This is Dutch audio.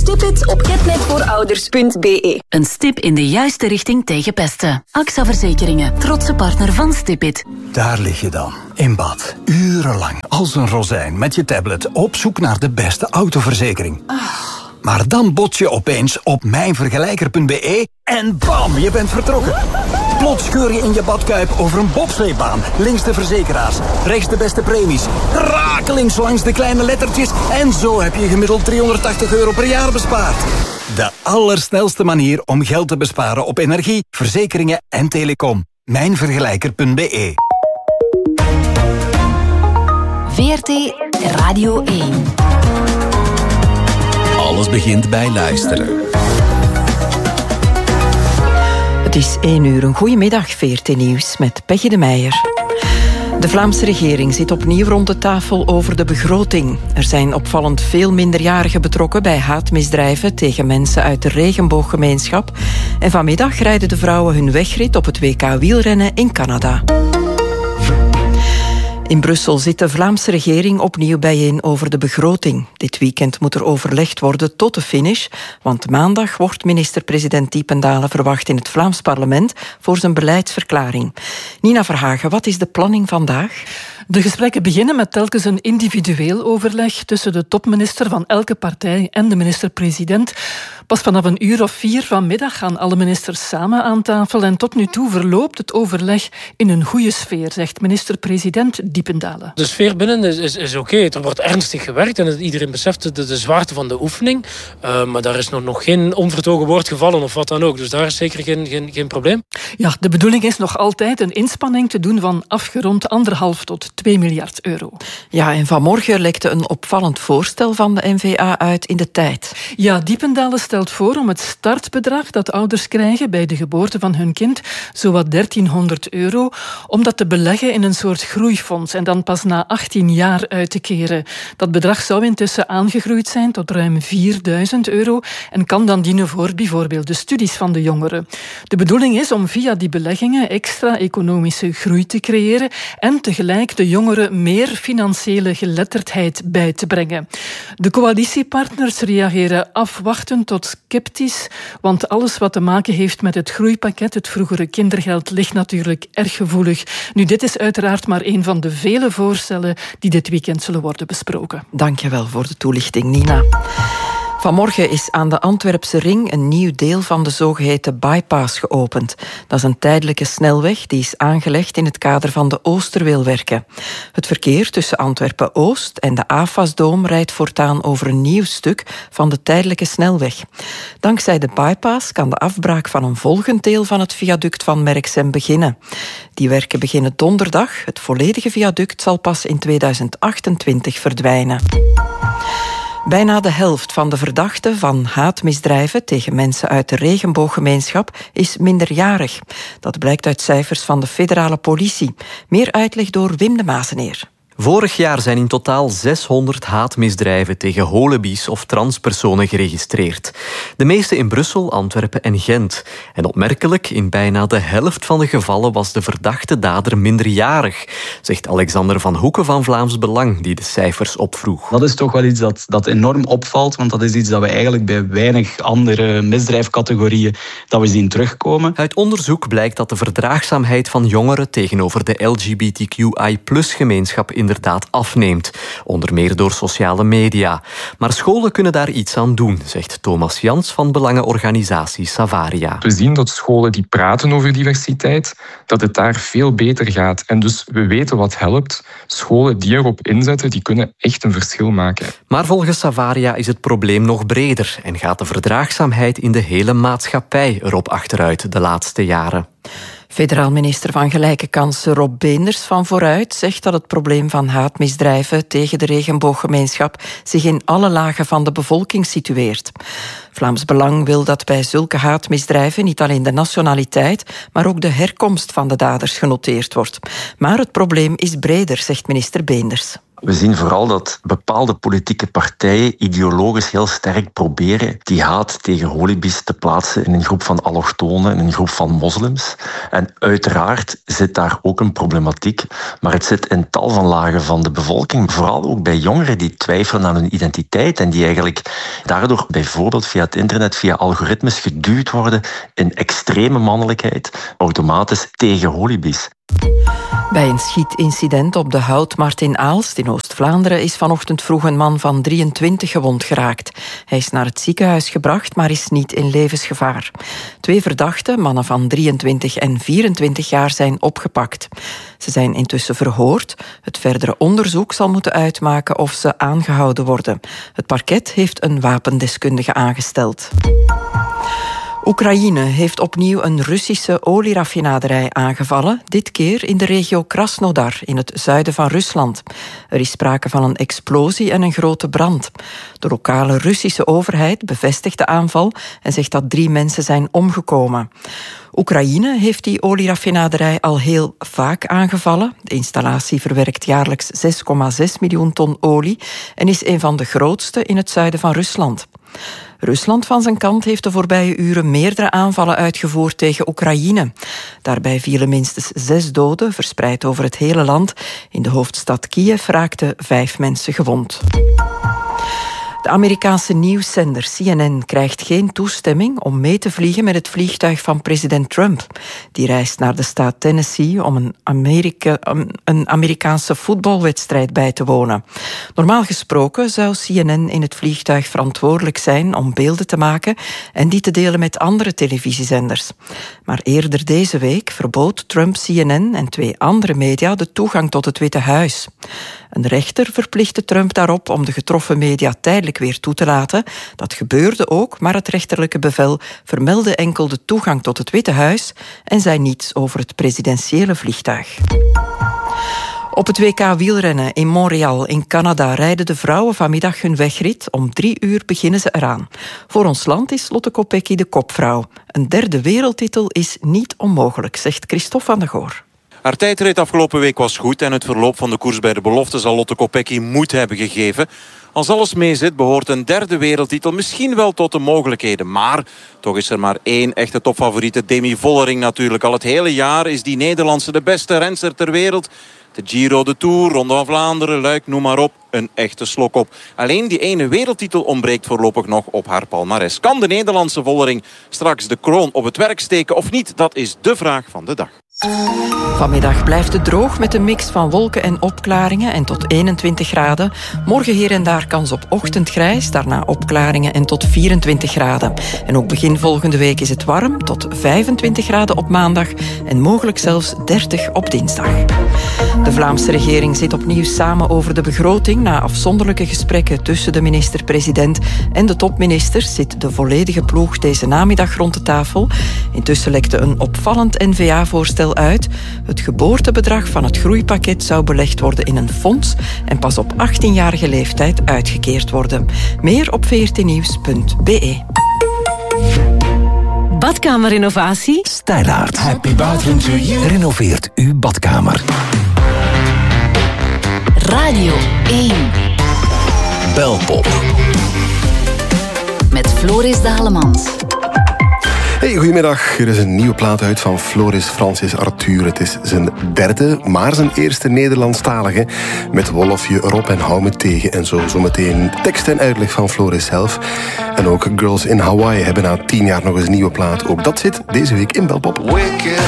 Stipit op getnetvoorouders.be. Een stip in de juiste richting tegen pesten. AXA Verzekeringen, trotse partner van Stipit. Daar lig je dan, in bad, urenlang, als een rozijn met je tablet op zoek naar de beste autoverzekering. Maar dan bots je opeens op mijnvergelijker.be en bam, je bent vertrokken. Plots scheur je in je badkuip over een bobsleebaan. Links de verzekeraars, rechts de beste premies. Rakelings langs de kleine lettertjes. En zo heb je gemiddeld €380 per jaar bespaard. De allersnelste manier om geld te besparen op energie, verzekeringen en telecom. Mijnvergelijker.be. VRT Radio 1. Alles begint bij luisteren. Het is 1 uur. Een goedemiddag, VRT Nieuws met Peggy de Meijer. De Vlaamse regering zit opnieuw rond de tafel over de begroting. Er zijn opvallend veel minderjarigen betrokken bij haatmisdrijven tegen mensen uit de regenbooggemeenschap. En vanmiddag rijden de vrouwen hun wegrit op het WK wielrennen in Canada. In Brussel zit de Vlaamse regering opnieuw bijeen over de begroting. Dit weekend moet er overlegd worden tot de finish, want maandag wordt minister-president Diependalen verwacht in het Vlaams parlement voor zijn beleidsverklaring. Nina Verhagen, wat is de planning vandaag? De gesprekken beginnen met telkens een individueel overleg tussen de topminister van elke partij en de minister-president. Pas vanaf 4:00 vanmiddag gaan alle ministers samen aan tafel en tot nu toe verloopt het overleg in een goede sfeer, zegt minister-president Diependalen. De sfeer binnen is oké. Er wordt ernstig gewerkt en iedereen beseft de zwaarte van de oefening. Maar daar is nog geen onvertogen woord gevallen of wat dan ook. Dus daar is zeker geen probleem. Ja, de bedoeling is nog altijd een inspanning te doen van afgerond 1,5 tot 2 miljard euro. Ja, en vanmorgen lekte een opvallend voorstel van de N-VA uit in de tijd. Ja, Diependalen stelt voor om het startbedrag dat ouders krijgen bij de geboorte van hun kind, zowat 1.300 euro, om dat te beleggen in een soort groeifonds en dan pas na 18 jaar uit te keren. Dat bedrag zou intussen aangegroeid zijn tot ruim 4.000 euro en kan dan dienen voor bijvoorbeeld de studies van de jongeren. De bedoeling is om via die beleggingen extra economische groei te creëren en tegelijk de jongeren meer financiële geletterdheid bij te brengen. De coalitiepartners reageren afwachtend tot sceptisch, want alles wat te maken heeft met het groeipakket, het vroegere kindergeld, ligt natuurlijk erg gevoelig. Nu, dit is uiteraard maar een van de vele voorstellen die dit weekend zullen worden besproken. Dank je wel voor de toelichting, Nina. Vanmorgen is aan de Antwerpse ring een nieuw deel van de zogeheten bypass geopend. Dat is een tijdelijke snelweg die is aangelegd in het kader van de Oosterweelwerken. Het verkeer tussen Antwerpen-Oost en de AFAS-doom rijdt voortaan over een nieuw stuk van de tijdelijke snelweg. Dankzij de bypass kan de afbraak van een volgend deel van het viaduct van Merksem beginnen. Die werken beginnen donderdag. Het volledige viaduct zal pas in 2028 verdwijnen. Bijna de helft van de verdachten van haatmisdrijven tegen mensen uit de regenbooggemeenschap is minderjarig. Dat blijkt uit cijfers van de federale politie. Meer uitleg door Wim de Mazeneer. Vorig jaar zijn in totaal 600 haatmisdrijven tegen holibies of transpersonen geregistreerd. De meeste in Brussel, Antwerpen en Gent. En opmerkelijk, in bijna de helft van de gevallen was de verdachte dader minderjarig, zegt Alexander van Hoeken van Vlaams Belang, die de cijfers opvroeg. Dat is toch wel iets dat enorm opvalt, want dat is iets dat we eigenlijk bij weinig andere misdrijfcategorieën dat we zien terugkomen. Uit onderzoek blijkt dat de verdraagzaamheid van jongeren tegenover de LGBTQI+-gemeenschap inderdaad afneemt, onder meer door sociale media. Maar scholen kunnen daar iets aan doen, zegt Thomas Jans van belangenorganisatie Savaria. We zien dat scholen die praten over diversiteit, dat het daar veel beter gaat. En dus we weten wat helpt. Scholen die erop inzetten, die kunnen echt een verschil maken. Maar volgens Savaria is het probleem nog breder en gaat de verdraagzaamheid in de hele maatschappij erop achteruit de laatste jaren. Federaal minister van Gelijke Kansen Rob Beenders van Vooruit zegt dat het probleem van haatmisdrijven tegen de regenbooggemeenschap zich in alle lagen van de bevolking situeert. Vlaams Belang wil dat bij zulke haatmisdrijven niet alleen de nationaliteit, maar ook de herkomst van de daders genoteerd wordt. Maar het probleem is breder, zegt minister Beenders. We zien vooral dat bepaalde politieke partijen ideologisch heel sterk proberen die haat tegen holibies te plaatsen in een groep van allochtonen, in een groep van moslims. En uiteraard zit daar ook een problematiek, maar het zit in tal van lagen van de bevolking, vooral ook bij jongeren die twijfelen aan hun identiteit en die eigenlijk daardoor bijvoorbeeld via het internet, via algoritmes geduwd worden in extreme mannelijkheid, automatisch tegen holibies. Bij een schietincident op de Houtmarkt in Aalst in Oost-Vlaanderen is vanochtend vroeg een man van 23 gewond geraakt. Hij is naar het ziekenhuis gebracht, maar is niet in levensgevaar. 2 verdachten, mannen van 23 en 24 jaar, zijn opgepakt. Ze zijn intussen verhoord. Het verdere onderzoek zal moeten uitmaken of ze aangehouden worden. Het parket heeft een wapendeskundige aangesteld. Oekraïne heeft opnieuw een Russische olieraffinaderij aangevallen, dit keer in de regio Krasnodar, in het zuiden van Rusland. Er is sprake van een explosie en een grote brand. De lokale Russische overheid bevestigt de aanval en zegt dat 3 mensen zijn omgekomen. Oekraïne heeft die olieraffinaderij al heel vaak aangevallen. De installatie verwerkt jaarlijks 6,6 miljoen ton olie en is een van de grootste in het zuiden van Rusland. Rusland van zijn kant heeft de voorbije uren meerdere aanvallen uitgevoerd tegen Oekraïne. Daarbij vielen minstens 6 doden, verspreid over het hele land. In de hoofdstad Kiev raakten 5 mensen gewond. De Amerikaanse nieuwszender CNN krijgt geen toestemming om mee te vliegen met het vliegtuig van president Trump. Die reist naar de staat Tennessee om een Amerikaanse voetbalwedstrijd bij te wonen. Normaal gesproken zou CNN in het vliegtuig verantwoordelijk zijn om beelden te maken en die te delen met andere televisiezenders. Maar eerder deze week verbood Trump CNN en 2 andere media de toegang tot het Witte Huis. Een rechter verplichtte Trump daarop om de getroffen media tijdelijk weer toe te laten. Dat gebeurde ook, maar het rechterlijke bevel vermeldde enkel de toegang tot het Witte Huis en zei niets over het presidentiële vliegtuig. Op het WK wielrennen in Montreal in Canada rijden de vrouwen vanmiddag hun wegrit. Om 3 uur beginnen ze eraan. Voor ons land is Lotte Kopecky de kopvrouw. Een 3e wereldtitel is niet onmogelijk, zegt Christophe van der Goor. Haar tijdrit afgelopen week was goed en het verloop van de koers bij de belofte zal Lotte Kopecky moed hebben gegeven. Als alles meezit behoort een 3e wereldtitel misschien wel tot de mogelijkheden. Maar toch is er maar 1 echte topfavoriete, Demi Vollering natuurlijk. Al het hele jaar is die Nederlandse de beste renster ter wereld. De Giro, de Tour, Ronde van Vlaanderen, Luik, noem maar op. Een echte slok op. Alleen die ene wereldtitel ontbreekt voorlopig nog op haar palmares. Kan de Nederlandse Vollering straks de kroon op het werk steken of niet? Dat is de vraag van de dag. Vanmiddag blijft het droog met een mix van wolken en opklaringen en tot 21 graden. Morgen hier en daar kans op ochtendgrijs, daarna opklaringen en tot 24 graden. En ook begin volgende week is het warm, tot 25 graden op maandag en mogelijk zelfs 30 op dinsdag. De Vlaamse regering zit opnieuw samen over de begroting. Na afzonderlijke gesprekken tussen de minister-president en de topministers zit de volledige ploeg deze namiddag rond de tafel. Intussen lekte een opvallend N-VA-voorstel uit. Het geboortebedrag van het groeipakket zou belegd worden in een fonds en pas op 18-jarige leeftijd uitgekeerd worden. Meer op vrtnieuws.be. Badkamerrenovatie? Stijlaert. Happy bathroom to you. Renoveert uw badkamer. Radio 1. Belpop. Met Floris Dalemans. Hey, goedemiddag. Er is een nieuwe plaat uit van Floris Francis Arthur. Het is zijn 3e, maar zijn eerste Nederlandstalige. Met Wolfje, Rob en Hou me tegen. En zo zometeen tekst en uitleg van Floris zelf. En ook Girls in Hawaii hebben na 10 jaar nog eens een nieuwe plaat. Ook dat zit deze week in Belpop.